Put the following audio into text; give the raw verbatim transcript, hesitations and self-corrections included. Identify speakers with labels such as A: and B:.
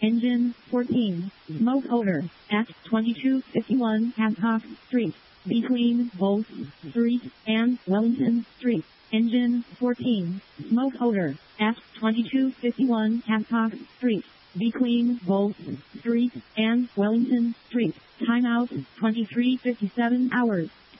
A: Engine fourteen. Smoke odor at twenty-two fifty-one Hancock Street, between Volk Street and Wellington Street. Engine fourteen. Smoke odor at twenty-two fifty-one Hancock Street, between Volk Street and Wellington Street. Timeout twenty-three fifty-seven hours.